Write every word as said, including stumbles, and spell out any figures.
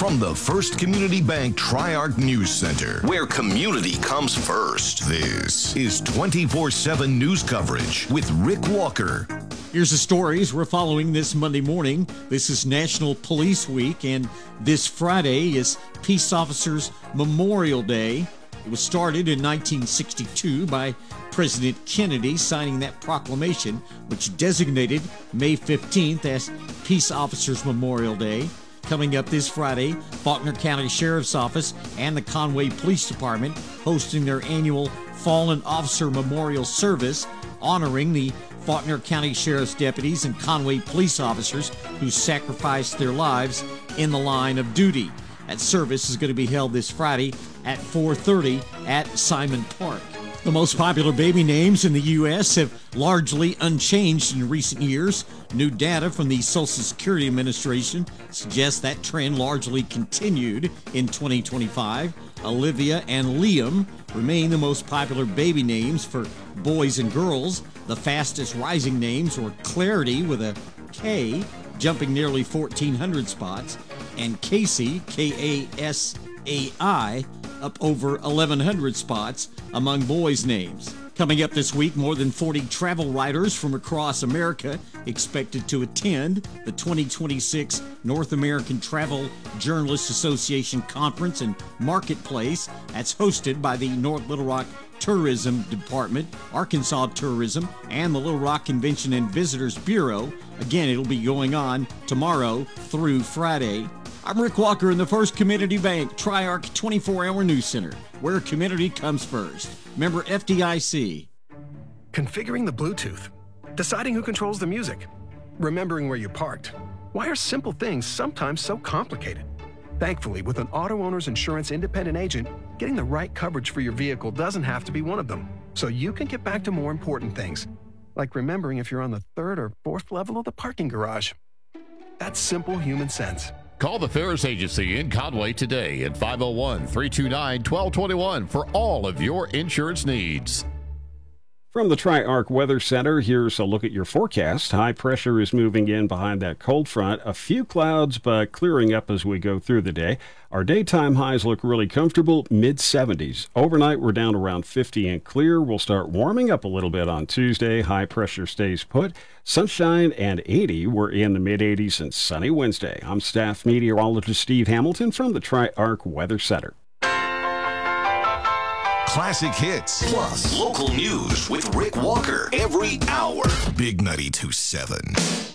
From the First Community Bank Tri-Arc News Center, where community comes first, this is twenty-four seven news coverage with Rick Walker. Here's the stories we're following this Monday morning. This is National Police Week, and this Friday is Peace Officers Memorial Day. It was started in nineteen sixty-two by President Kennedy, signing that proclamation, which designated May fifteenth as Peace Officers Memorial Day. Coming up this Friday, Faulkner County Sheriff's Office and the Conway Police Department hosting their annual Fallen Officer Memorial Service, honoring the Faulkner County Sheriff's deputies and Conway police officers who sacrificed their lives in the line of duty. That service is going to be held this Friday at four thirty at Simon Park. The most popular baby names in the U S have largely unchanged in recent years. New data from the Social Security Administration suggests that trend largely continued in twenty twenty-five. Olivia and Liam remain the most popular baby names for boys and girls. The fastest rising names were Clarity with a K, jumping nearly fourteen hundred spots, and Casey, K A S A I, up over eleven hundred spots among boys' names. Coming up this week, more than forty travel writers from across America expected to attend the twenty twenty-six North American Travel Journalists Association Conference and Marketplace. That's hosted by the North Little Rock Tourism Department, Arkansas Tourism, and the Little Rock Convention and Visitors Bureau. Again, it'll be going on tomorrow through Friday. I'm Rick Walker in the First Community Bank Tri-Arc twenty-four hour News Center, where community comes first. Member F D I C. Configuring the Bluetooth, deciding who controls the music, remembering where you parked. Why are simple things sometimes so complicated? Thankfully, with an auto owner's insurance independent agent, getting the right coverage for your vehicle doesn't have to be one of them. So you can get back to more important things, like remembering if you're on the third or fourth level of the parking garage. That's simple human sense. Call the Ferris Agency in Conway today at five oh one, three two nine, one two two one for all of your insurance needs. From the Tri-Arc Weather Center, here's a look at your forecast. High pressure is moving in behind that cold front. A few clouds, but clearing up as we go through the day. Our daytime highs look really comfortable, mid seventies. Overnight, we're down around fifty and clear. We'll start warming up a little bit on Tuesday. High pressure stays put. Sunshine and eighty. We're in the mid eighties and sunny Wednesday. I'm staff meteorologist Steve Hamilton from the Tri-Arc Weather Center. Classic hits plus local news with Rick Walker every hour. Big ninety-two point seven.